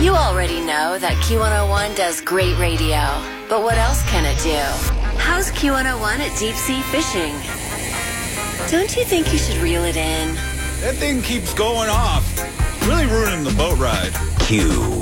You already know that Q101 does great radio, but what else can it do? How's Q101 at deep sea fishing? Don't you think you should reel it in? That thing keeps going off. Really ruining the boat ride. Q